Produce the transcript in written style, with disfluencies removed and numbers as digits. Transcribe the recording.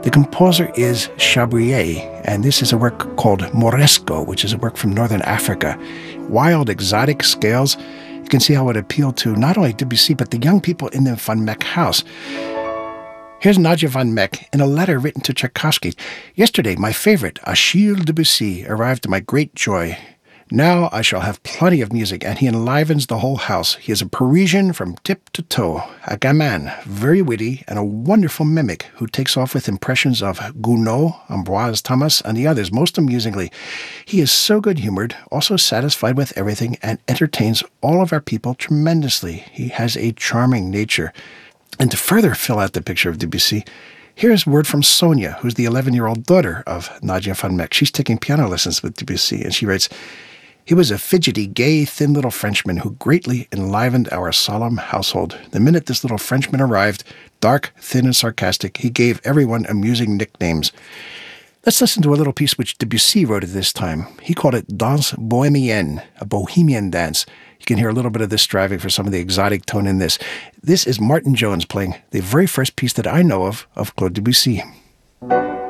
The composer is Chabrier, and this is a work called Moresco, which is a work from northern Africa. Wild, exotic scales. You can see how it appealed to not only Debussy, but the young people in the Van Meck house. Here's Nadia Van Meck in a letter written to Tchaikovsky. Yesterday, my favorite, Achille Debussy, arrived to my great joy. Now I shall have plenty of music, and he enlivens the whole house. He is a Parisian from tip to toe, a gamin, very witty, and a wonderful mimic who takes off with impressions of Gounod, Ambroise Thomas, and the others most amusingly. He is so good-humored, also satisfied with everything, and entertains all of our people tremendously. He has a charming nature. And to further fill out the picture of Debussy, here's word from Sonia, who's the 11-year-old daughter of Nadia Van Meck. She's taking piano lessons with Debussy, and she writes, "He was a fidgety, gay, thin little Frenchman who greatly enlivened our solemn household. The minute this little Frenchman arrived, dark, thin, and sarcastic, he gave everyone amusing nicknames." Let's listen to a little piece which Debussy wrote at this time. He called it Danse Bohémienne, a bohemian dance. You can hear a little bit of this striving for some of the exotic tone in this. This is Martin Jones playing the very first piece that I know of Claude Debussy.